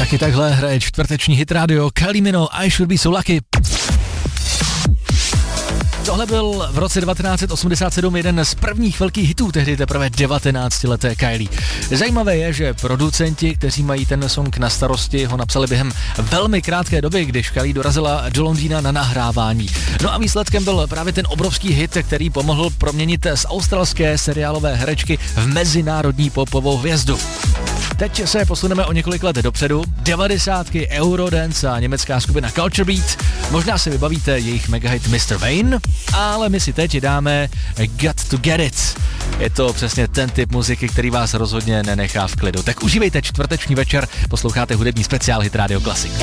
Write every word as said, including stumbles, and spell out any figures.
Taky takhle hraje čtvrteční hit rádio Kylie Minogue, I Should Be So Lucky. Tohle byl v roce devatenáct set osmdesát sedm jeden z prvních velkých hitů, tehdy teprve devatenáctileté Kylie. Zajímavé je, že producenti, kteří mají ten song na starosti, ho napsali během velmi krátké doby, když Kylie dorazila do Londýna na nahrávání. No a výsledkem byl právě ten obrovský hit, který pomohl proměnit z australské seriálové herečky v mezinárodní popovou hvězdu. Teď se posuneme o několik let dopředu. devadesátky, Eurodance a německá skupina Culture Beat. Možná si vybavíte jejich megahit mister Vane, ale my si teď dáme Got to Get It. Je to přesně ten typ muziky, který vás rozhodně nenechá v klidu. Tak užívejte čtvrteční večer, posloucháte hudební speciál Hit Radio Classic.